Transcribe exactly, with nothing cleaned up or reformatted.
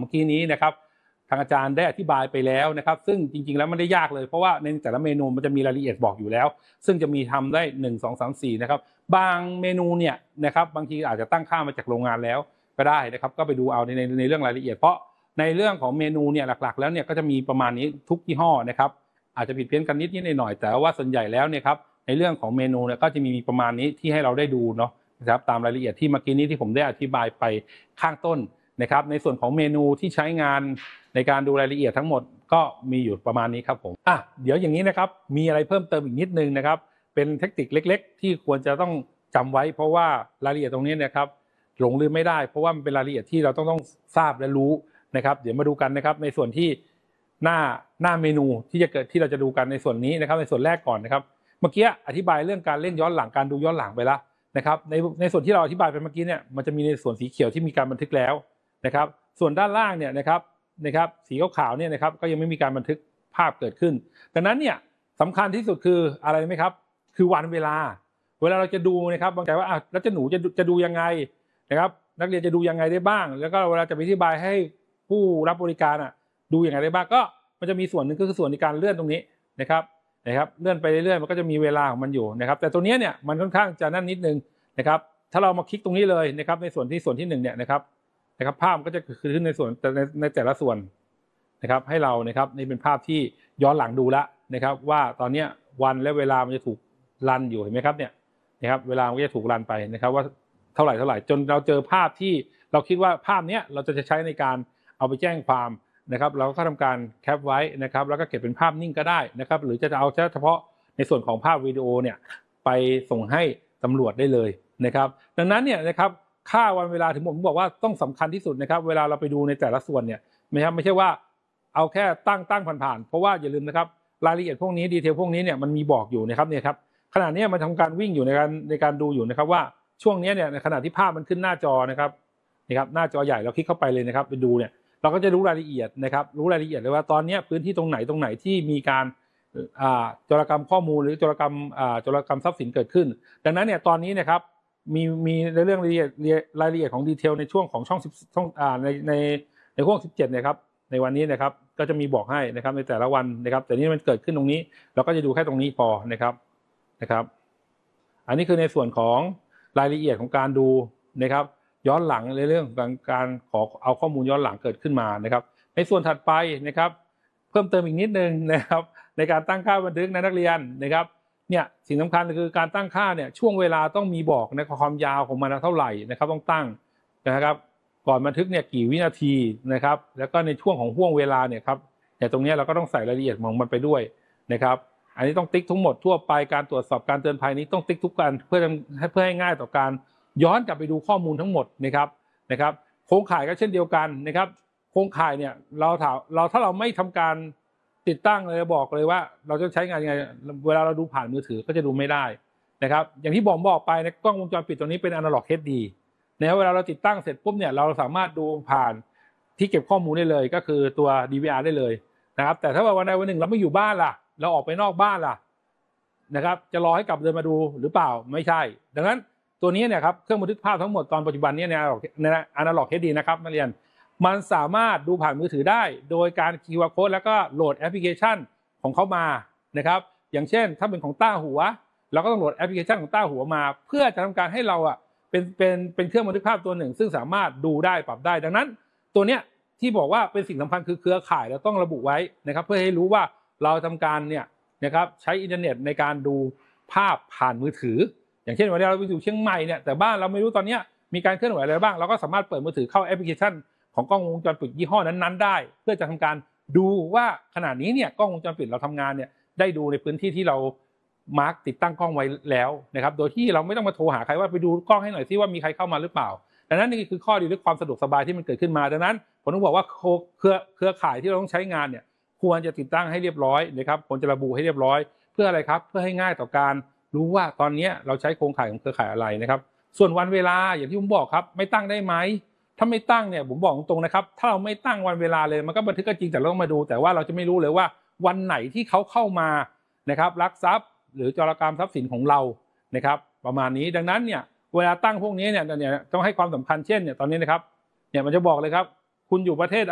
เมื่อกี้นี้นะครับทางอาจารย์ได้อธิบายไปแล้วนะครับซึ่งจริงๆแล้วไม่ได้ยากเลยเพราะว่าในแต่ละเมนูมันจะมีรายละเอียดบอกอยู่แล้วซึ่งจะมีทำได้หนึ่ง สอง สาม สี่นะครับบางเมนูเนี่ยนะครับบางทีอาจจะตั้งค่ามาจากโรงงานแล้วก็ได้นะครับก็ไปดูเอาในในในเรื่องรายละเอียดเพราะในเรื่องของเมนูเนี่ยหลักๆแล้วเนี่ยก็จะมีประมาณนี้ทุกยี่ห้อนะครับอาจจะผิดเพี้ยนกันนิดนิดหน่อยๆแต่ว่าส่วนใหญ่แล้วเนี่ยครับในเรื่องของเมนูเนี่ยก็จะมีประมาณนี้ที่ให้เราได้ดูเนาะนะครับตามรายละเอียดที่เมื่อกี้นี้ที่ผมได้อธิบายไปข้างต้นนะครับในส่วนของเมนูที่ใช้งานในการดูรายละเอียดทั้งหมดก็มีอยู่ประมาณนี้ครับผมอ่ะเดี๋ยวอย่างนี้นะครับมีอะไรเพิ่มเติมอีกนิดนึงนะครับเป็นเทคนิคเล็กๆที่ควรจะต้องจำไว้เพราะว่ารายละเอียดตรงนี้นะครับหลงลืมไม่ได้เพราะว่ามันเป็นรายละเอียดที่เราต้องต้องทราบและรู้นะครับเดี๋ยวมาดูกันนะครับในส่วนที่หน้าหน้าเมนูที่จะเกิดที่เราจะดูกันในส่วนนี้นะครับในส่วนแรกก่อนนะครับเมื่อกี้อธิบายเรื่องการเล่นย้อนหลังการดูย้อนหลังไปแล้วนะครับในในส่วนที่เราอธิบายไปเมื่อกี้เนี่ยมันจะมีในส่วนสีเขียวที่มีการบันทึกแล้วนะครับส่วนด้านล่างเนี่ยนะครับนะครับสีขาวๆเนี่ยนะครับก็ยังไม่มีการบันทึกภาพเกิดขึ้นดังนั้นเนี่ยสำคัญที่สุดคืออะไรไหมครับคือวันเวลาเวลาเราจะดูนะครับบางใจว่าอ่ะแล้วจะหนูจะจะดูยังไงนะครับนักเรียนจะดูยังไงได้บ้างแล้วก็เวลาจะไปอธิบายให้ผู้รับบริการอ่ะดูยังไงได้บ้างก็มันจะมีส่วนหนึ่งก็คือส่วนในการเลื่อนตรงนี้นะครับนะครับเลื่อนไปเรื่อยๆมันก็จะมีเวลาของมันอยู่นะครับแต่ตัวนี้เนี่ยมันค่อนข้างจะนั่นนิดนึงนะครับถ้าเรามาคลิกตรงนี้เลยนะครับในส่วนที่ส่วนที่หนึ่งเนี่ยนะครับนะครับภาพก็จะขึ้นในส่วนในในแต่ละส่วนนะครับให้เรานะครับนี่เป็นภาพที่ย้อนหลังดูแล้วนะครับว่าตอนนี้วันและเวลามันจะถูกรันอยู่เห็นไหมครับเนี่ยนะครับเวลามันก็จะถูกรันไปนะครับว่าเท่าไหร่เท่าไหร่จนเราเจอภาพที่เราคิดว่าภาพนี้เราจะใช้ในการเอาไปแจ้งความนะครับเราก็ทำการแคปไว้นะครับแล้วก็เก็บเป็นภาพนิ่งก็ได้นะครับหรือจะเอาเฉพาะในส่วนของภาพวิดีโอเนี่ยไปส่งให้ตำรวจได้เลยนะครับดังนั้นเนี่ยนะครับค่าวันเวลาถึงผมบอกว่าต้องสำคัญที่สุดนะครับเวลาเราไปดูในแต่ละส่วนเนี่ยไม่ครับไม่ใช่ว่าเอาแค่ตั้งตั้งผ่านๆเพราะว่าอย่าลืมนะครับรายละเอียดพวกนี้ดีเทลพวกนี้เนี่ยมันมีบอกอยู่นะครับเนี่ยครับขณะนี้มันทำการวิ่งอยู่ในการในการดูอยู่นะครับว่าช่วงนี้เนี่ยในขณะที่ภาพมันขึ้นหน้าจอนะครับนี่ครับหน้าจอใหญ่เราคลิกเข้าไปเลยนะครับไปดูเนี่ยเราก็จะรู้รายละเอียดนะครับรู้รายละเอียดเลยว่าตอนนี้พื้นที่ตรงไหนตรงไหนที่มีการโจรกรรมข้อมูลหรือโจรกรรมโจรกรรมทรัพย์สินเกิดขึ้นดังนั้นเนี่ยตอนนี้นะครับมีมีในเรื่องรายละเอียดรายละเอียดของดีเทลในช่วงของช่องช่องในในในช่วงสิบเจ็ดนะครับในวันนี้นะครับก็จะมีบอกให้นะครับในแต่ละวันนะครับแต่นี้มันเกิดขึ้นตรงนี้เราก็จะดูแค่ตรงนี้พอนะครับนะครับอันนี้คือในส่วนของรายละเอียดของการดูนะครับย้อนหลังในเรื่องของการขอเอาข้อมูลย้อนหลังเกิดขึ้นมานะครับในส่วนถัดไปนะครับเพิ่มเติมอีกนิดนึงนะครับในการตั้งค่าบันทึกนักเรียนนะครับเนี่ยสิ่งสำคัญคือการตั้งค่าเนี่ยช่วงเวลาต้องมีบอกในความยาวของมันเท่าไหร่นะครับต้องตั้งนะครับก่อนบันทึกเนี่ยกี่วินาทีนะครับแล้วก็ในช่วงของห่วงเวลาเนี่ยครับแต่ตรงนี้เราก็ต้องใส่รายละเอียดของมันไปด้วยนะครับอันนี้ต้องติ๊กทั้งหมดทั่วไปการตรวจสอบการเตือนภัยนี้ต้องติ๊กทุกการเพื่อเพื่อให้ง่ายต่อการย้อนกลับไปดูข้อมูลทั้งหมดนะครับนะครับโครงข่ายก็เช่นเดียวกันนะครับโครงข่ายเนี่ยเราถามเราถ้าเราไม่ทำการติดตั้งเลยบอกเลยว่าเราจะใช้งานยังไงเวลาเราดูผ่านมือถือก็จะดูไม่ได้นะครับอย่างที่บอกบอกไปในกล้องวงจรปิดตัวนี้เป็น Analog เอช ดี นะครับเวลาเราติดตั้งเสร็จปุ๊บเนี่ยเราสามารถดูผ่านที่เก็บข้อมูลได้เลยก็คือตัว ดี วี อาร์ ได้เลยนะครับแต่ถ้าวันใดวันหนึ่งเราไม่อยู่บ้านล่ะเราออกไปนอกบ้านล่ะนะครับจะรอให้กลับเดินมาดูหรือเปล่าไม่ใช่ดังนั้นตัวนี้เนี่ยครับเครื่องบันทึกภาพทั้งหมดตอนปัจจุบันนี้ใน Analog เอช ดี นะครับนักเรียนมันสามารถดูผ่านมือถือได้โดยการ คิว อาร์ Code แล้วก็โหลดแอปพลิเคชันของเขามานะครับอย่างเช่นถ้าเป็นของต้าหัวเราก็ต้องโหลดแอปพลิเคชันของต้าหัวมาเพื่อจะทำการให้เราอ่ะเป็นเป็นเป็นเครื่องบันทึกภาพตัวหนึ่งซึ่งสามารถดูได้ปรับได้ดังนั้นตัวเนี้ยที่บอกว่าเป็นสิ่งสำคัญคือเครือข่ายเราต้องระบุไว้นะครับเพื่อให้รู้ว่าเราทำการเนี่ยนะครับใช้อินเทอร์เน็ตในการดูภาพผ่านมือถืออย่างเช่นวันนี้เราไปอยู่เชียงใหม่เนี่ยแต่บ้านเราไม่รู้ตอนนี้มีการเคลื่อนไหวอะไรบ้างเราก็สามารถเปิดมือถือเข้าแอปพลิเคชันของกล้องวงจรปิดยี่ห้อนั้นๆได้เพื่อจะทำการดูว่าขณะนี้เนี่ยกล้องวงจรปิดเราทำงานเนี่ยได้ดูในพื้นที่ที่เรามาร์กติดตั้งกล้องไว้แล้วนะครับโดยที่เราไม่ต้องมาโทรหาใครว่าไปดูกล้องให้หน่อยซิว่ามีใครเข้ามาหรือเปล่าดังนั้นนี่คือข้อดีหรือความสะดวกสบายที่มันเกิดขึ้นมาดังนั้นผมต้องบอกว่าเครือเครือข่ายที่เราต้องใช้งานเนี่ยควรจะติดตั้งให้เรียบร้อยนะครับควรจะระบุให้เรียบร้อยเพื่ออะไรครับเพื่อให้ง่ายต่อการรู้ว่าตอนนี้เราใช้โครงข่ายของเครือข่ายอะไรนะครับส่วนวันเวลาอย่างที่ผมบอกครับไม่ตั้งได้ไหมถ้าไม่ตั้งเนี่ยผมบอกตรงๆนะครับถ้าเราไม่ตั้งวันเวลาเลยมันก็บันทึกก็จริงแต่เราต้องมาดูแต่ว่าเราจะไม่รู้เลยว่าวันไหนที่เขาเข้ามานะครับลักทรัพย์หรือโจรกรรมทรัพย์สินของเรานะครับประมาณนี้ดังนั้นเนี่ยเวลาตั้งพวกนี้เนี่ยต้องให้ความสำคัญเช่นเนี่ยตอนนี้นะครับเนี่ยมันจะบอกเลยครับคุณอยู่ประเทศ